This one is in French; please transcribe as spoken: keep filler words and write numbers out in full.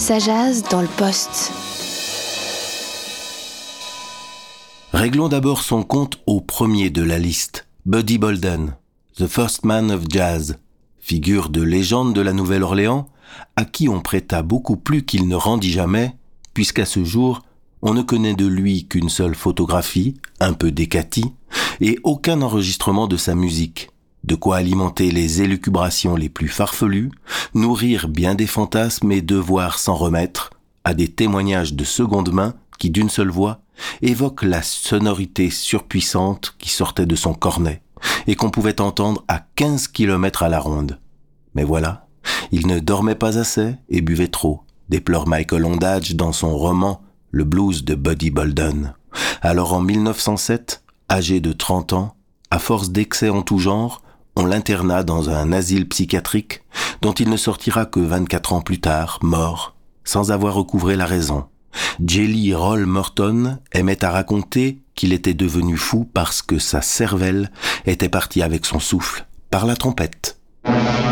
Ça jase dans le poste. Réglons d'abord son compte au premier de la liste, Buddy Bolden, The First Man of Jazz, figure de légende de la Nouvelle-Orléans, à qui on prêta beaucoup plus qu'il ne rendit jamais, puisqu'à ce jour, on ne connaît de lui qu'une seule photographie, un peu décatie, et aucun enregistrement de sa musique, de quoi alimenter les élucubrations les plus farfelues, nourrir bien des fantasmes et devoir s'en remettre à des témoignages de seconde main qui, d'une seule voix, évoquent la sonorité surpuissante qui sortait de son cornet et qu'on pouvait entendre à quinze kilomètres à la ronde. Mais voilà, il ne dormait pas assez et buvait trop, déplore Michael Ondage dans son roman Le blues de Buddy Bolden. Alors en mille neuf cent sept, âgé de trente ans, à force d'excès en tout genre, on l'interna dans un asile psychiatrique dont il ne sortira que vingt-quatre ans plus tard, mort, sans avoir recouvré la raison. Jelly Roll Morton aimait à raconter qu'il était devenu fou parce que sa cervelle était partie avec son souffle par la trompette.